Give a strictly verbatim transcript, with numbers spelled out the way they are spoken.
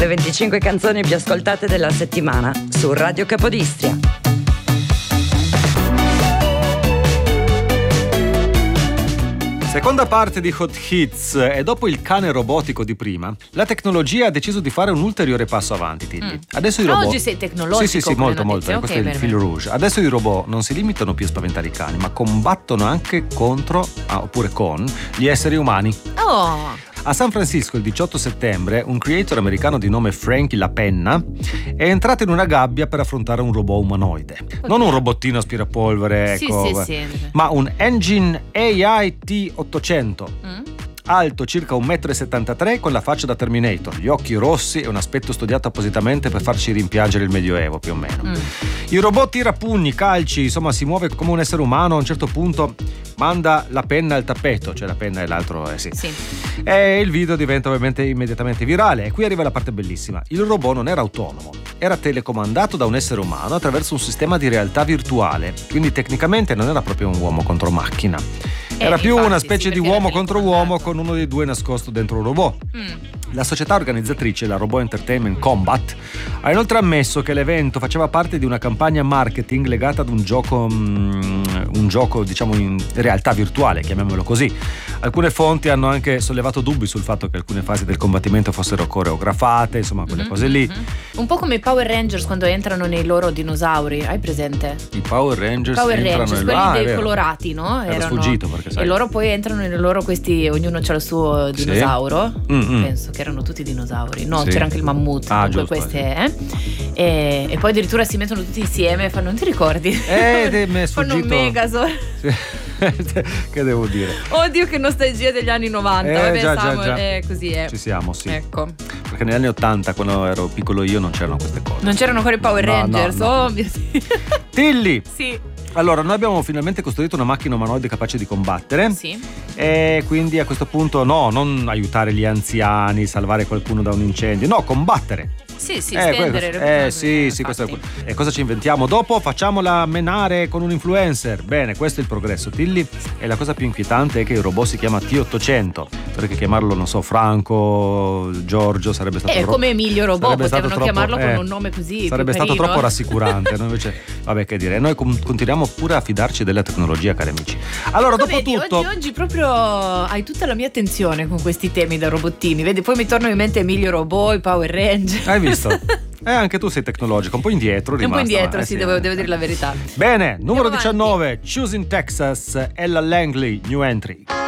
Le venticinque canzoni più ascoltate della settimana su Radio Capodistria. Seconda parte di Hot Hits, e dopo il cane robotico di prima, la tecnologia ha deciso di fare un ulteriore passo avanti, Tilly. Mm. Adesso i robot... Oggi sei tecnologico. Sì, sì, sì, molto, molto. Okay, questo è il bene, fil bene. rouge. Adesso i robot non si limitano più a spaventare i cani, ma combattono anche contro, ah, oppure con, gli esseri umani. Oh! A San Francisco il diciotto settembre un creator americano di nome Frankie Lapenna è entrato in una gabbia per affrontare un robot umanoide. Oddio. Non un robottino aspirapolvere, Sì, ecco, sì, sì. ma un Engine A I T ottocento. Mm? Alto circa un metro e settantatré con la faccia da Terminator, gli occhi rossi e un aspetto studiato appositamente per farci rimpiangere il Medioevo, più o meno. Mm. Il robot tira pugni, calci, insomma si muove come un essere umano. A un certo punto manda la penna al tappeto, cioè la penna e l'altro, eh sì. Sì. E il video diventa ovviamente immediatamente virale. E qui arriva la parte bellissima. Il robot non era autonomo, era telecomandato da un essere umano attraverso un sistema di realtà virtuale, quindi tecnicamente non era proprio un uomo contro macchina. Era Eh, più infatti, una sì, specie di perché era uomo contro uomo telecomandato. con uno dei due nascosto dentro un robot. Mm. La società organizzatrice, la Robot Entertainment Combat, ha inoltre ammesso che l'evento faceva parte di una campagna marketing legata ad un gioco, um, un gioco diciamo in realtà virtuale, chiamiamolo così. Alcune fonti hanno anche sollevato dubbi sul fatto che alcune fasi del combattimento fossero coreografate, insomma quelle Mhm, cose lì. mhm. Un po' come i Power Rangers quando entrano nei loro dinosauri, hai presente? I Power Rangers Power entrano Rangers, nel... quelli ah, è dei vero. colorati, no? Era sfuggito perché sai. E loro poi entrano nei loro questi, ognuno c'ha il suo Sì. dinosauro. Mm-mm. Penso che erano tutti dinosauri. No, Sì. c'era anche il mammut. Ah, comunque giusto, queste, eh? e, e poi addirittura si mettono tutti insieme e fanno, non ti ricordi? Eh, te- mi è fanno un sfuggito. Megazord. Che devo dire? Oddio, che nostalgia degli anni novanta. Eh, Vabbè, già, già, Samuel, già. è così è. Ci siamo, sì. Ecco. Perché negli anni ottanta, quando ero piccolo io, non c'erano queste cose. Non c'erano ancora i Power No, no, Rangers. no. Oh mio Dio. Tilly! Sì. Allora, noi abbiamo finalmente costruito una macchina umanoide capace di combattere. Sì. E quindi a questo punto no, non aiutare gli anziani, salvare qualcuno da un incendio, no, combattere. Sì, sì, Eh, stendere. questo- eh sì, sì, questo è, e cosa ci inventiamo? Dopo facciamola menare con un influencer. Bene, questo è il progresso, Tilly. E la cosa più inquietante è che il robot si chiama T ottocento. Perché chiamarlo, non so, Franco, Giorgio sarebbe stato È troppo... come Emilio Robot, sarebbe stato potevano troppo- chiamarlo eh, con un nome così più sarebbe stato carino. troppo rassicurante. Noi invece, vabbè, che dire, noi com- continuiamo pure a fidarci della tecnologia, cari amici. Allora, Ecco, dopo vedi, tutto... oggi, oggi proprio hai tutta la mia attenzione con questi temi da robottini. Vedi, poi mi torno in mente Emilio Robot, i Power Ranger. Hai visto? Eh, anche tu sei tecnologico, un po' indietro. Un po' rimasta, indietro, eh, sì, devo, devo dire la verità. Bene, numero Andiamo diciannove, Choosing Texas, Ella Langley, New Entry.